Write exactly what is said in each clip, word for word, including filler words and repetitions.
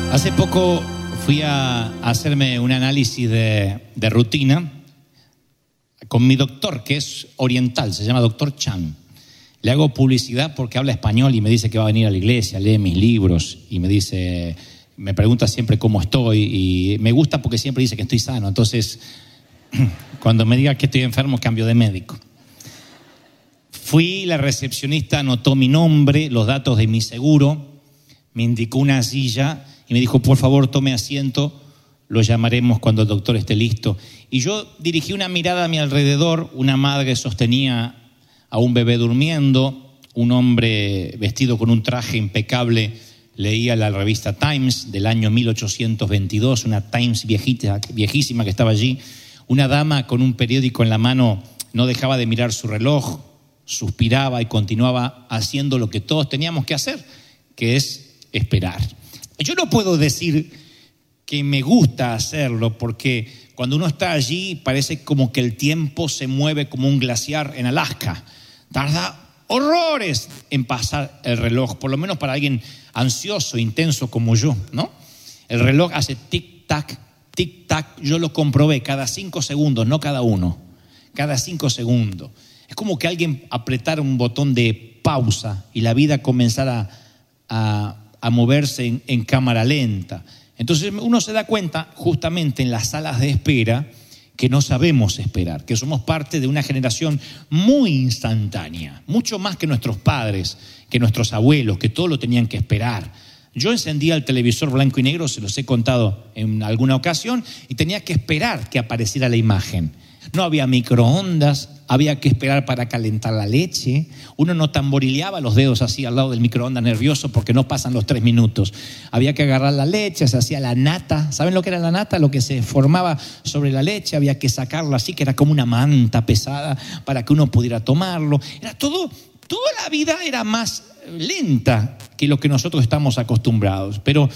Hace poco fui a hacerme un análisis de, de rutina con mi doctor, que es oriental, se llama doctor Chan. Le hago publicidad porque habla español y me dice que va a venir a la iglesia, lee mis libros y me dice, me pregunta siempre cómo estoy y me gusta porque siempre dice que estoy sano. Entonces, cuando me diga que estoy enfermo, cambio de médico. Fui, la recepcionista anotó mi nombre, los datos de mi seguro, me indicó una silla y me dijo, por favor, tome asiento, lo llamaremos cuando el doctor esté listo. Y yo dirigí una mirada a mi alrededor, una madre sostenía a un bebé durmiendo, un hombre vestido con un traje impecable leía la revista Times del año mil ochocientos veintidós, una Times viejita, viejísima que estaba allí. Una dama con un periódico en la mano no dejaba de mirar su reloj, suspiraba y continuaba haciendo lo que todos teníamos que hacer, que es esperar. Yo no puedo decir que me gusta hacerlo porque cuando uno está allí parece como que el tiempo se mueve como un glaciar en Alaska. Tarda horrores en pasar el reloj, por lo menos para alguien ansioso, intenso como yo, ¿no? El reloj hace tic-tac, tic-tac, yo lo comprobé cada cinco segundos, no cada uno, cada cinco segundos. Es como que alguien apretara un botón de pausa y la vida comenzara a, a moverse en, en cámara lenta. Entonces uno se da cuenta justamente en las salas de espera que no sabemos esperar, que somos parte de una generación muy instantánea, mucho más que nuestros padres, que nuestros abuelos, que todo lo tenían que esperar. Yo encendía el televisor blanco y negro, se los he contado en alguna ocasión, y tenía que esperar que apareciera la imagen. No había microondas, había que esperar para calentar la leche. Uno no tamborileaba los dedos así al lado del microondas nervioso porque no pasan los tres minutos. Había que agarrar la leche, se hacía la nata. ¿Saben lo que era la nata? Lo que se formaba sobre la leche. Había que sacarla así, que era como una manta pesada para que uno pudiera tomarlo. Era todo, toda la vida era más lenta que lo que nosotros estamos acostumbrados. Pero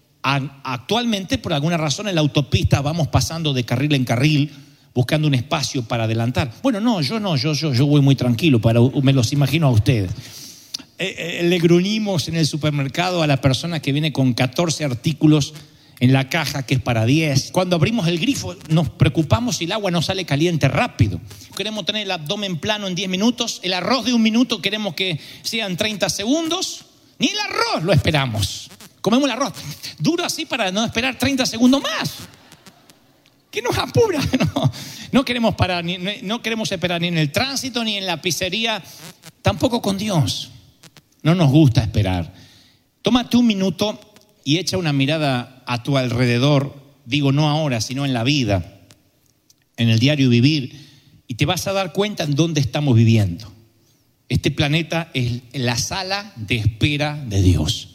a, actualmente, por alguna razón, en la autopista vamos pasando de carril en carril, buscando un espacio para adelantar. Bueno, no, yo no, yo, yo, yo voy muy tranquilo, para, me los imagino a ustedes. Eh, eh, le gruñimos en el supermercado a la persona que viene con catorce artículos en la caja que es para diez. Cuando abrimos el grifo nos preocupamos si el agua no sale caliente rápido. Queremos tener el abdomen plano en diez minutos, el arroz de un minuto queremos que sean treinta segundos. Ni el arroz lo esperamos. Comemos el arroz duro así para no esperar treinta segundos más. ¿Qué nos apura? No, no queremos parar, ni, no queremos esperar ni en el tránsito, ni en la pizzería, tampoco con Dios. No nos gusta esperar. Tómate un minuto y echa una mirada a tu alrededor, digo no ahora, sino en la vida, en el diario vivir, y te vas a dar cuenta en dónde estamos viviendo. Este planeta es la sala de espera de Dios.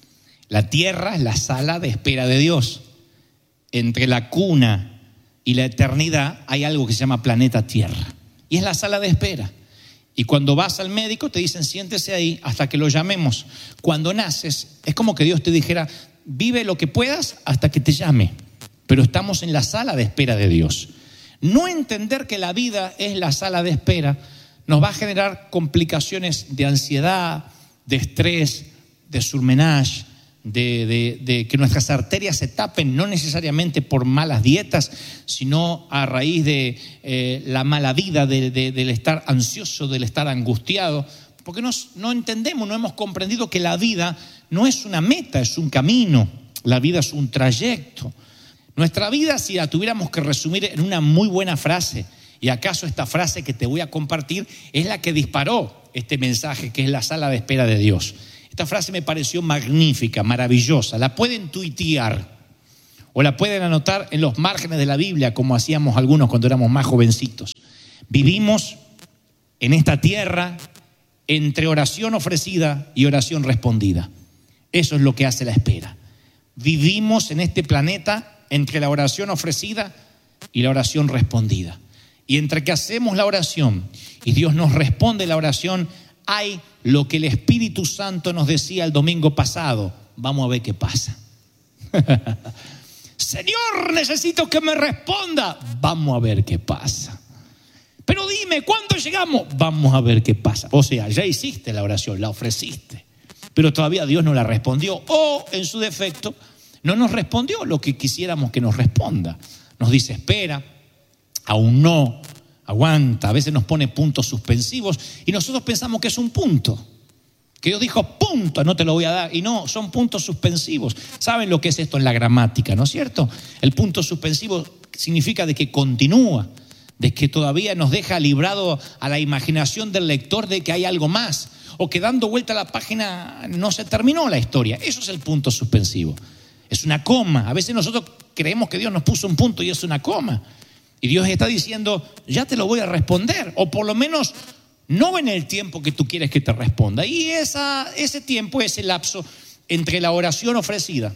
La tierra es la sala de espera de Dios. Entre la cuna y la eternidad hay algo que se llama planeta Tierra y es la sala de espera. Y cuando vas al médico te dicen siéntese ahí hasta que lo llamemos. Cuando naces es como que Dios te dijera vive lo que puedas hasta que te llame, pero estamos en la sala de espera de Dios. No entender que la vida es la sala de espera nos va a generar complicaciones de ansiedad, de estrés, de surmenage, De, de, de que nuestras arterias se tapen, no necesariamente por malas dietas, sino a raíz de eh, la mala vida, de, de, del estar ansioso, del estar angustiado, porque nos, no entendemos, no hemos comprendido que la vida no es una meta, es un camino, la vida es un trayecto. Nuestra vida, si la tuviéramos que resumir en una muy buena frase, y acaso esta frase que te voy a compartir es la que disparó este mensaje, que es la sala de espera de Dios. Esta frase me pareció magnífica, maravillosa. La pueden tuitear o la pueden anotar en los márgenes de la Biblia, como hacíamos algunos cuando éramos más jovencitos. Vivimos en esta tierra entre oración ofrecida y oración respondida. Eso es lo que hace la espera. Vivimos en este planeta entre la oración ofrecida y la oración respondida. Y entre que hacemos la oración y Dios nos responde la oración, hay lo que el Espíritu Santo nos decía el domingo pasado. Vamos a ver qué pasa. Señor, necesito que me responda. Vamos a ver qué pasa. Pero dime, ¿cuándo llegamos? Vamos a ver qué pasa. O sea, ya hiciste la oración, la ofreciste, pero todavía Dios no la respondió. O, en su defecto, No nos respondió lo que quisiéramos que nos responda. Nos dice, espera, aún no, aguanta. A veces nos pone puntos suspensivos y nosotros pensamos que es un punto. Que Dios dijo, punto, no te lo voy a dar. Y no, son puntos suspensivos. ¿Saben lo que es esto en la gramática, no es cierto? El punto suspensivo significa de que continúa, de que todavía nos deja librado a la imaginación del lector de que hay algo más, o que dando vuelta a la página no se terminó la historia. Eso es el punto suspensivo. Es una coma. A veces nosotros creemos que Dios nos puso un punto y es una coma. Y Dios está diciendo, ya te lo voy a responder, o por lo menos no en el tiempo que tú quieres que te responda. Y esa, ese tiempo, ese lapso entre la oración ofrecida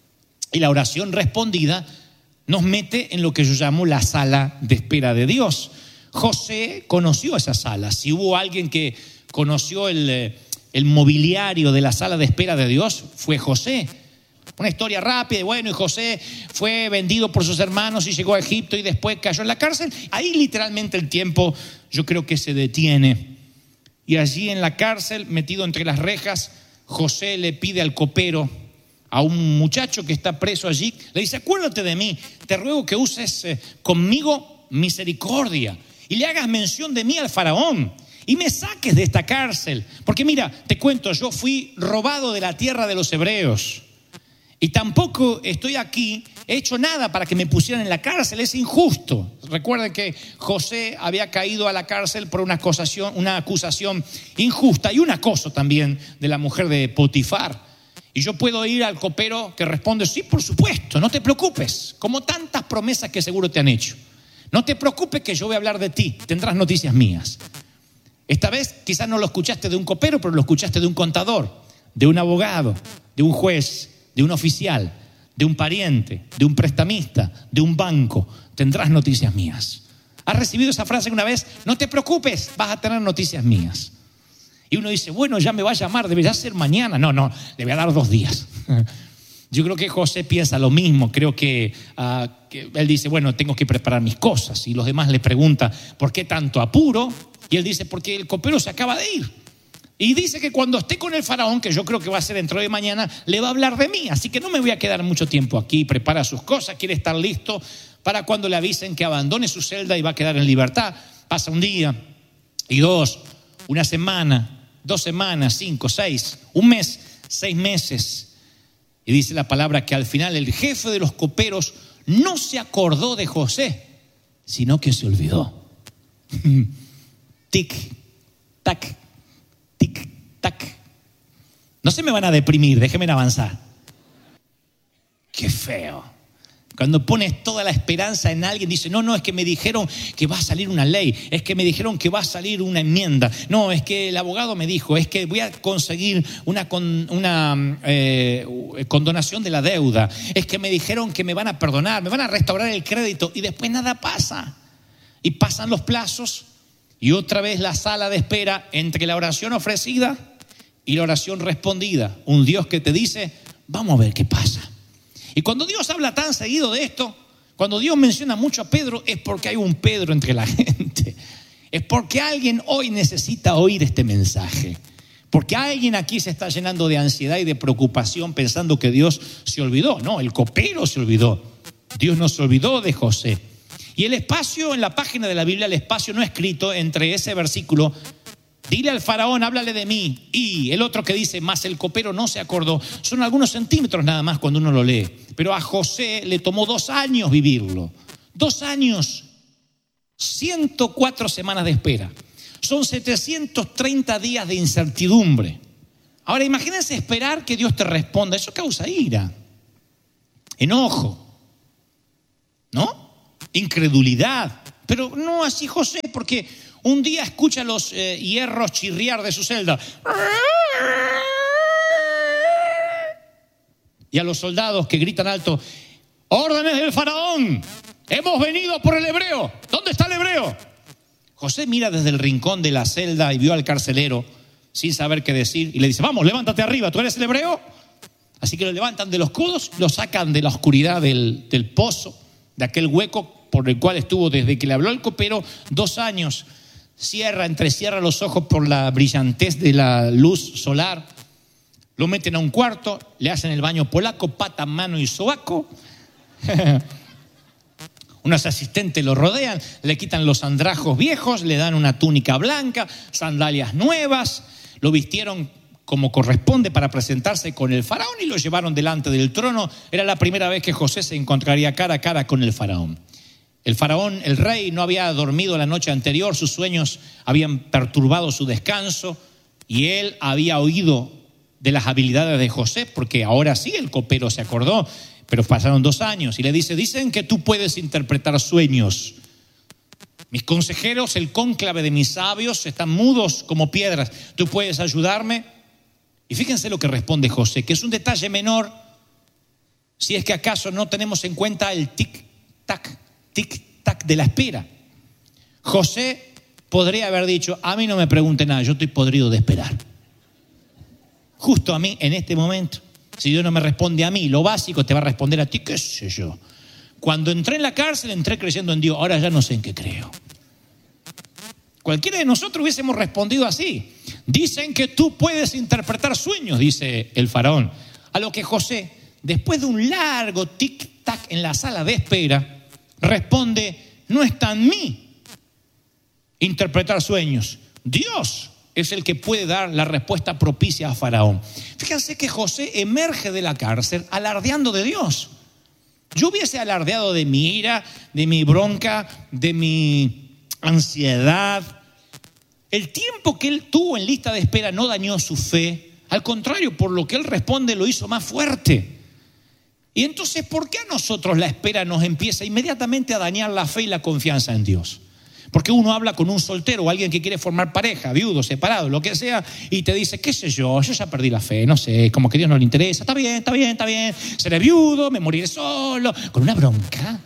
y la oración respondida, nos mete en lo que yo llamo la sala de espera de Dios. José conoció esa sala. Si hubo alguien que conoció el, el mobiliario de la sala de espera de Dios, fue José. Una historia rápida, bueno, y José fue vendido por sus hermanos y llegó a Egipto y después cayó en la cárcel. Ahí literalmente el tiempo yo creo que se detiene. Y allí en la cárcel, metido entre las rejas, José le pide al copero, a un muchacho que está preso allí, le dice, acuérdate de mí, te ruego que uses eh, conmigo misericordia y le hagas mención de mí al faraón y me saques de esta cárcel. Porque mira, te cuento, yo fui robado de la tierra de los hebreos. Y tampoco estoy aquí, he hecho nada para que me pusieran en la cárcel, es injusto. Recuerden que José había caído a la cárcel por una acusación, una acusación injusta y un acoso también de la mujer de Potifar. Y yo puedo ir al copero que responde, sí, por supuesto, no te preocupes, como tantas promesas que seguro te han hecho. No te preocupes que yo voy a hablar de ti, tendrás noticias mías. Esta vez quizás no lo escuchaste de un copero, pero lo escuchaste de un contador, de un abogado, de un juez, de un oficial, de un pariente, de un prestamista, de un banco. Tendrás noticias mías. ¿Has recibido esa frase una vez? No te preocupes, vas a tener noticias mías. Y uno dice, bueno, ya me va a llamar, debería ser mañana. No, no, le voy a dar dos días. Yo creo que José piensa lo mismo. Creo que, uh, que él dice, bueno, tengo que preparar mis cosas. Y los demás le preguntan, ¿por qué tanto apuro? Y él dice, porque el copero se acaba de ir. Y dice que cuando esté con el faraón, que yo creo que va a ser dentro de mañana, le va a hablar de mí. Así que no me voy a quedar mucho tiempo aquí. Prepara sus cosas, quiere estar listo para cuando le avisen que abandone su celda y va a quedar en libertad. Pasa un día y dos, una semana, dos semanas, cinco, seis, un mes, seis meses. Y dice la palabra que al final el jefe de los coperos no se acordó de José, sino que se olvidó. Tic, tac, tic, tac. No se me van a deprimir, déjenme avanzar. Qué feo. Cuando pones toda la esperanza en alguien, dice, no, no, es que me dijeron que va a salir una ley, es que me dijeron que va a salir una enmienda, no, es que el abogado me dijo, es que voy a conseguir una, con, una eh, condonación de la deuda, es que me dijeron que me van a perdonar, me van a restaurar el crédito y después nada pasa. Y pasan los plazos y otra vez la sala de espera entre la oración ofrecida y la oración respondida. Un Dios que te dice, vamos a ver qué pasa. Y cuando Dios habla tan seguido de esto, cuando Dios menciona mucho a Pedro, es porque hay un Pedro entre la gente. Es porque alguien hoy necesita oír este mensaje. Porque alguien aquí se está llenando de ansiedad y de preocupación pensando que Dios se olvidó. No, el copero se olvidó. Dios no se olvidó de José. Y el espacio en la página de la Biblia, el espacio no escrito entre ese versículo, dile al faraón, háblale de mí, y el otro que dice, más el copero no se acordó, son algunos centímetros nada más cuando uno lo lee. Pero a José le tomó dos años vivirlo. Dos años, ciento cuatro semanas de espera. Son setecientos treinta días de incertidumbre. Ahora imagínense esperar que Dios te responda. Eso causa ira, enojo, ¿no? Incredulidad. Pero no así José, porque un día escucha los eh, hierros chirriar de su celda. Y a los soldados que gritan alto, órdenes del faraón, hemos venido por el hebreo. ¿Dónde está el hebreo? José mira desde el rincón de la celda y vio al carcelero sin saber qué decir y le dice, vamos, levántate arriba, ¿tú eres el hebreo? Así que lo levantan de los codos, lo sacan de la oscuridad del, del pozo, de aquel hueco por el cual estuvo desde que le habló el copero dos años. Cierra, entrecierra los ojos por la brillantez de la luz solar. lo meten a un cuarto, le hacen el baño polaco, pata, mano y sobaco. Unos asistentes lo rodean, le quitan los andrajos viejos, le dan una túnica blanca, sandalias nuevas, lo vistieron como corresponde para presentarse con el faraón y lo llevaron delante del trono. Era la primera vez que José se encontraría cara a cara con el faraón. El faraón, el rey, no había dormido la noche anterior, sus sueños habían perturbado su descanso y él había oído de las habilidades de José, porque ahora sí el copero se acordó, pero pasaron dos años y le dice, dicen que tú puedes interpretar sueños. Mis consejeros, el cónclave de mis sabios, están mudos como piedras. ¿Tú puedes ayudarme? Y fíjense lo que responde José, que es un detalle menor, si es que acaso no tenemos en cuenta el tic-tac, tic-tac de la espera. José podría haber dicho, a mí no me pregunte nada, yo estoy podrido de esperar. Justo a mí, en este momento, si Dios no me responde a mí, lo básico te va a responder a ti, qué sé yo. Cuando entré en la cárcel, entré creyendo en Dios, ahora ya no sé en qué creo. Cualquiera de nosotros hubiésemos respondido así. Dicen que tú puedes interpretar sueños, dice el faraón. A lo que José, después de un largo tic-tac en la sala de espera, responde, no está en mí interpretar sueños. Dios es el que puede dar la respuesta propicia a Faraón. Fíjense que José emerge de la cárcel alardeando de Dios. Yo hubiese alardeado de mi ira, de mi bronca, de mi ansiedad. El tiempo que él tuvo en lista de espera no dañó su fe. Al contrario, por lo que él responde lo hizo más fuerte. Y entonces, ¿por qué a nosotros la espera nos empieza inmediatamente a dañar la fe y la confianza en Dios? Porque uno habla con un soltero o alguien que quiere formar pareja, viudo, separado, lo que sea, y te dice, qué sé yo, yo ya perdí la fe, no sé, como que a Dios no le interesa, está bien, está bien, está bien, seré viudo, me moriré solo, con una bronca.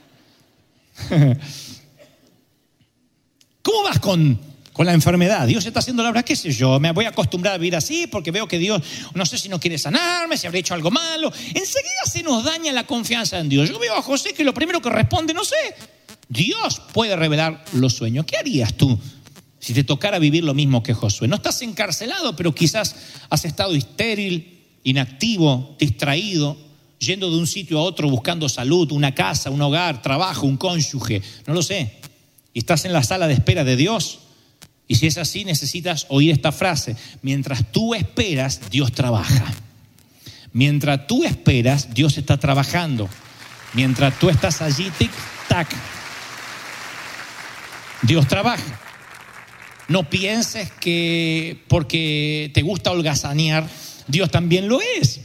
¿Cómo vas con, con la enfermedad? Dios está haciendo la obra, qué sé yo, me voy a acostumbrar a vivir así porque veo que Dios, no sé si no quiere sanarme, si habré hecho algo malo. Enseguida se nos daña la confianza en Dios. Yo veo a José que lo primero que responde, no sé, Dios puede revelar los sueños. ¿Qué harías tú si te tocara vivir lo mismo que Josué? No estás encarcelado, pero quizás has estado estéril, inactivo, distraído, yendo de un sitio a otro buscando salud, una casa, un hogar, trabajo, un cónyuge, no lo sé. Y estás en la sala de espera de Dios. Y si es así, necesitas oír esta frase. Mientras tú esperas, Dios trabaja. Mientras tú esperas, Dios está trabajando. Mientras tú estás allí, tic-tac, Dios trabaja. No pienses que porque te gusta holgazanear, Dios también lo es.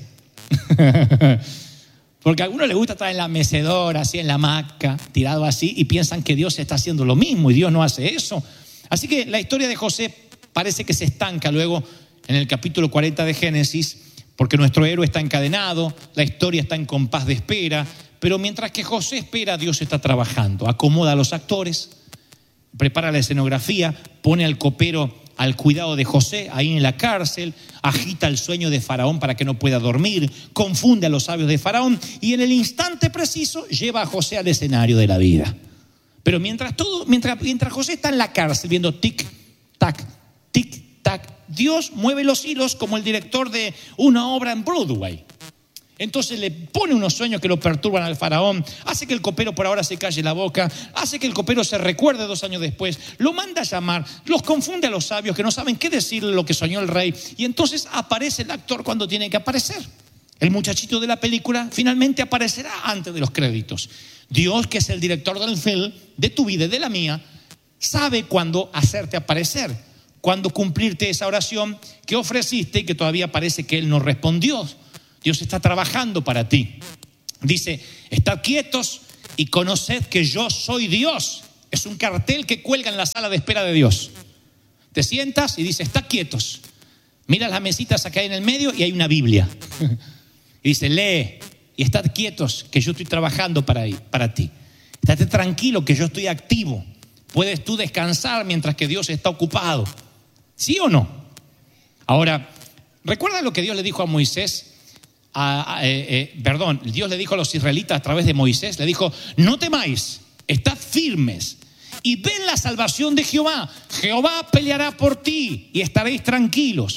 Porque a algunos les gusta estar en la mecedora, así en la hamaca, tirado así, y piensan que Dios está haciendo lo mismo y Dios no hace eso. Así que la historia de José parece que se estanca luego en el capítulo cuarenta de Génesis, porque nuestro héroe está encadenado, la historia está en compás de espera, pero mientras que José espera, Dios está trabajando, acomoda a los actores, prepara la escenografía, pone al copero al cuidado de José ahí en la cárcel, agita el sueño de Faraón para que no pueda dormir, confunde a los sabios de Faraón y en el instante preciso lleva a José al escenario de la vida. Pero mientras todo, mientras, mientras José está en la cárcel viendo tic, tac, tic, tac, Dios mueve los hilos como el director de una obra en Broadway. Entonces le pone unos sueños que lo perturban al faraón, hace que el copero por ahora se calle la boca, hace que el copero se recuerde dos años después, lo manda a llamar, los confunde a los sabios que no saben qué decirle lo que soñó el rey, y entonces aparece el actor cuando tiene que aparecer. El muchachito de la película finalmente aparecerá antes de los créditos. Dios, que es el director del film, de tu vida y de la mía, sabe cuándo hacerte aparecer, cuándo cumplirte esa oración que ofreciste y que todavía parece que Él no respondió. Dios está trabajando para ti. Dice, estad quietos y conoced que yo soy Dios. Es un cartel que cuelga en la sala de espera de Dios. Te sientas y dice, estad quietos. Mira las mesitas acá en el medio y hay una Biblia. Y dice, lee y estad quietos que yo estoy trabajando para, para ti. Estate tranquilo que yo estoy activo. Puedes tú descansar mientras que Dios está ocupado. ¿Sí o no? Ahora, ¿recuerda lo que Dios le dijo a Moisés? A, a, eh, eh, perdón, Dios le dijo a los israelitas a través de Moisés, le dijo, no temáis, estad firmes y ven la salvación de Jehová. Jehová peleará por ti y estaréis tranquilos.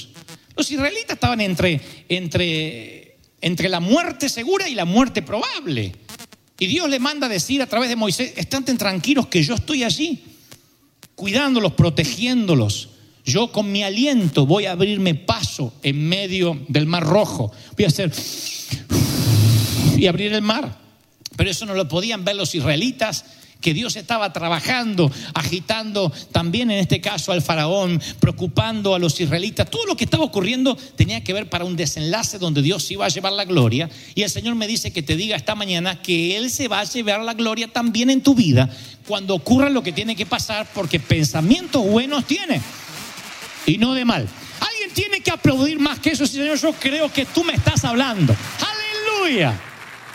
Los israelitas estaban entre, entre, entre la muerte segura y la muerte probable. Y Dios le manda a decir a través de Moisés: estén tranquilos que yo estoy allí, cuidándolos, protegiéndolos. Yo con mi aliento voy a abrirme paso en medio del Mar Rojo. Voy a hacer y abrir el mar. Pero eso no lo podían ver los israelitas, que Dios estaba trabajando, agitando también en este caso al faraón, preocupando a los israelitas. Todo lo que estaba ocurriendo tenía que ver para un desenlace donde Dios iba a llevar la gloria. Y el Señor me dice que te diga esta mañana que Él se va a llevar la gloria también en tu vida cuando ocurra lo que tiene que pasar, porque pensamientos buenos tiene y no de mal. Alguien tiene que aplaudir más que eso. Señor, yo creo que tú me estás hablando. ¡Aleluya!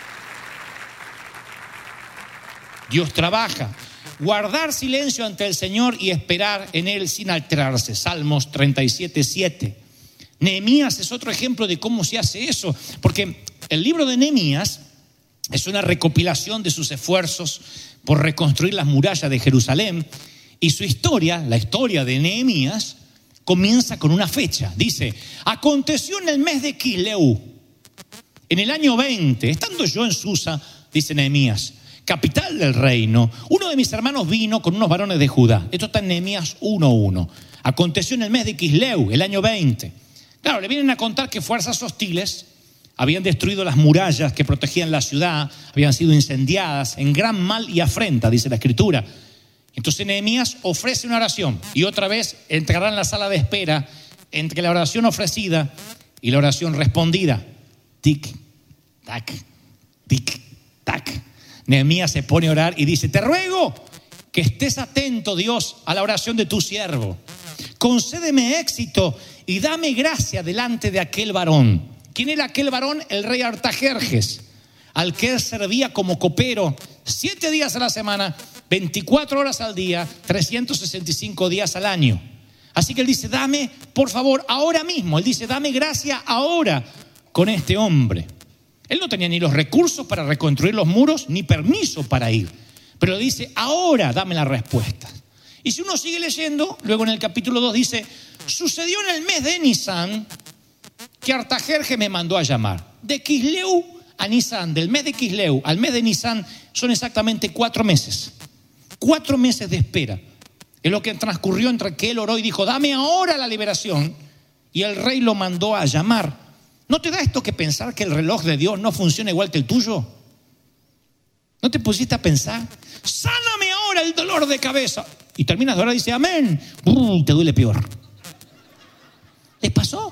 Dios trabaja. Guardar silencio ante el Señor y esperar en Él sin alterarse. Salmos treinta y siete, siete. Nehemías es otro ejemplo de cómo se hace eso, porque el libro de Nehemías es una recopilación de sus esfuerzos por reconstruir las murallas de Jerusalén, y su historia, la historia de Nehemías, comienza con una fecha. Dice: aconteció en el mes de Quisleu, en el año veinte, estando yo en Susa, dice Nehemías, capital del reino, uno de mis hermanos vino con unos varones de Judá. Esto está en Nehemías uno uno. Aconteció en el mes de Quisleu, el año veinte. Claro, le vienen a contar que fuerzas hostiles habían destruido las murallas que protegían la ciudad, habían sido incendiadas en gran mal y afrenta, dice la Escritura. Entonces Nehemías ofrece una oración y otra vez entrará en la sala de espera entre la oración ofrecida y la oración respondida. Tic, tac, tic, tac. Nehemías se pone a orar y dice: te ruego que estés atento, Dios, a la oración de tu siervo. Concédeme éxito y dame gracia delante de aquel varón. ¿Quién era aquel varón? El rey Artajerjes, al que él servía como copero siete días a la semana, veinticuatro horas al día, trescientos sesenta y cinco días al año. Así que él dice: dame, por favor, ahora mismo. Él dice: dame gracia ahora con este hombre. Él no tenía ni los recursos para reconstruir los muros, ni permiso para ir. Pero dice: ahora dame la respuesta. Y si uno sigue leyendo, luego en el capítulo dos dice: sucedió en el mes de Nisán que Artajerjes me mandó a llamar. De Quisleu a Nisán, del mes de Quisleu al mes de Nisán, son exactamente cuatro meses. Cuatro meses de espera. Es lo que transcurrió entre que él oró y dijo: dame ahora la liberación, y el rey lo mandó a llamar. ¿No te da esto que pensar que el reloj de Dios no funciona igual que el tuyo? ¿No te pusiste a pensar? Sáname ahora el dolor de cabeza. Y terminas de orar y dice: amén. Uh, te duele peor. ¿Les pasó?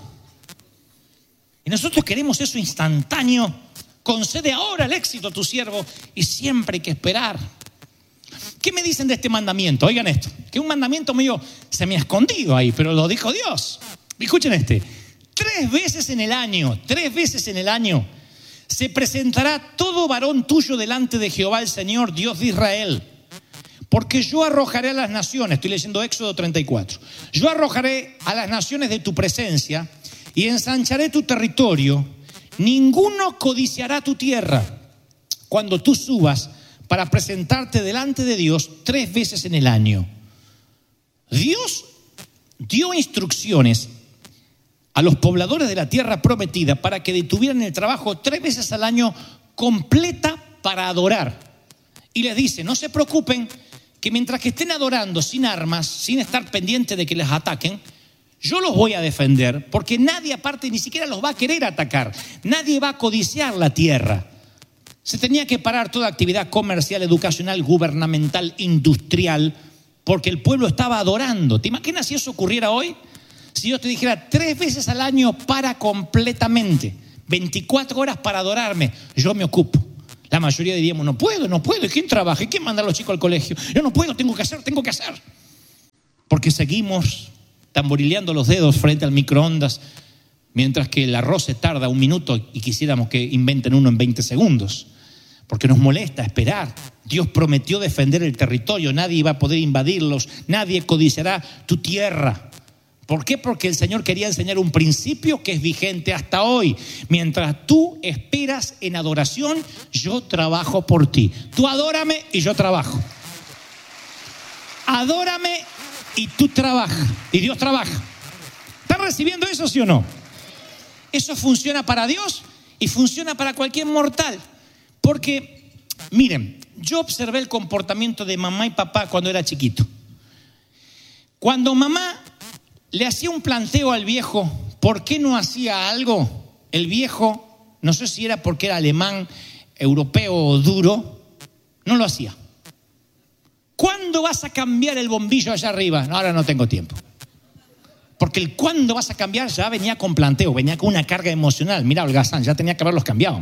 Y nosotros queremos eso instantáneo. Concede ahora el éxito a tu siervo, y siempre hay que esperar. ¿Qué me dicen de este mandamiento? Oigan esto, que un mandamiento medio se me ha escondido ahí, pero lo dijo Dios. Escuchen este. Tres veces en el año, tres veces en el año, se presentará todo varón tuyo delante de Jehová el Señor, Dios de Israel. Porque yo arrojaré a las naciones, estoy leyendo Éxodo treinta y cuatro, yo arrojaré a las naciones de tu presencia y ensancharé tu territorio. Ninguno codiciará tu tierra cuando tú subas para presentarte delante de Dios tres veces en el año. Dios dio instrucciones a los pobladores de la tierra prometida para que detuvieran el trabajo tres veces al año completa para adorar. Y les dice: no se preocupen, que mientras que estén adorando sin armas, sin estar pendientes de que les ataquen, yo los voy a defender, porque nadie aparte ni siquiera los va a querer atacar. Nadie va a codiciar la tierra. Se tenía que parar toda actividad comercial, educacional, gubernamental, industrial, porque el pueblo estaba adorando. ¿Te imaginas si eso ocurriera hoy? Si Dios te dijera: tres veces al año para completamente, veinticuatro horas para adorarme, yo me ocupo. La mayoría diríamos: no puedo, no puedo. ¿Y quién trabaja? ¿Y quién manda a los chicos al colegio? Yo no puedo, tengo que hacer, tengo que hacer. Porque seguimos tamborileando los dedos frente al microondas, mientras que el arroz se tarda un minuto y quisiéramos que inventen uno en veinte segundos. Porque nos molesta esperar. Dios prometió defender el territorio, nadie iba a poder invadirlos, nadie codiciará tu tierra. ¿Por qué? Porque el Señor quería enseñar un principio que es vigente hasta hoy. Mientras tú esperas en adoración, yo trabajo por ti. Tú adórame y yo trabajo. Adórame y tú trabajas. Y Dios trabaja. ¿Estás recibiendo eso, sí o no? eso funciona para Dios y funciona para cualquier mortal. Porque, miren, yo observé el comportamiento de mamá y papá cuando era chiquito. Cuando mamá le hacía un planteo al viejo, ¿por qué no hacía algo? El viejo, no sé si era porque era alemán, europeo o duro, no lo hacía. ¿Cuándo vas a cambiar el bombillo allá arriba? No, ahora no tengo tiempo. Porque el cuándo vas a cambiar ya venía con planteo, venía con una carga emocional. Mira, holgazán, ya tenía que haberlos cambiado.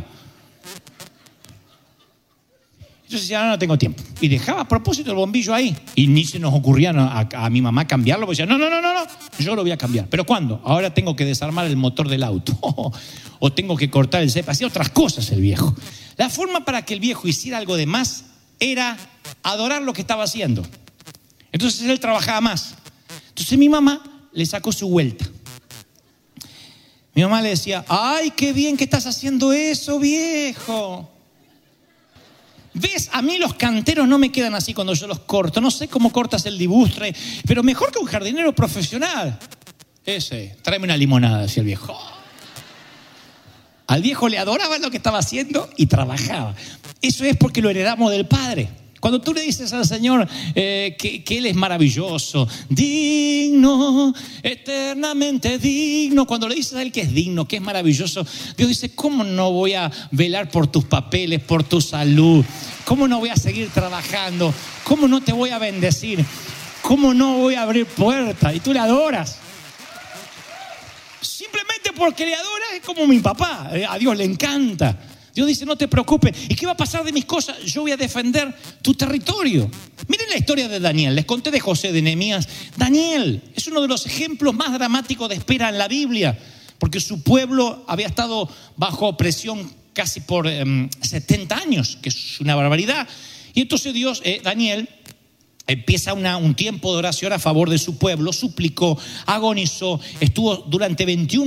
Entonces decía, no, no tengo tiempo. Y dejaba a propósito el bombillo ahí. Y ni se nos ocurría a, a, a mi mamá cambiarlo. Porque decía, no, no, no, no, no, yo lo voy a cambiar. ¿Pero cuándo? Ahora tengo que desarmar el motor del auto. O tengo que cortar el cepo. Hacía otras cosas el viejo. La forma para que el viejo hiciera algo de más era adorar lo que estaba haciendo. Entonces él trabajaba más. Entonces mi mamá le sacó su vuelta. Mi mamá le decía, ay, qué bien que estás haciendo eso, viejo. ¿Ves? A mí los canteros no me quedan así cuando yo los corto. No sé cómo cortas el dibustre, pero mejor que un jardinero profesional. Ese, tráeme una limonada, decía el viejo. Al viejo le adoraba lo que estaba haciendo y trabajaba. Eso es porque lo heredamos del padre. Cuando tú le dices al Señor eh, que, que Él es maravilloso, digno, eternamente digno, cuando le dices a Él que es digno, que es maravilloso, Dios dice, ¿cómo no voy a velar por tus papeles, por tu salud? ¿Cómo no voy a seguir trabajando? ¿Cómo no te voy a bendecir? ¿Cómo no voy a abrir puertas? Y tú le adoras. Simplemente porque le adoras es como mi papá, a Dios le encanta. Dios dice, no te preocupes. ¿Y qué va a pasar de mis cosas? Yo voy a defender tu territorio. Miren la historia de Daniel. Les conté de José, de Nehemías. Daniel es uno de los ejemplos más dramáticos de espera en la Biblia, porque su pueblo había estado bajo opresión casi por um, setenta años, que es una barbaridad. Y entonces Dios, eh, Daniel, empieza una, un tiempo de oración a favor de su pueblo, suplicó, agonizó, estuvo durante veintiún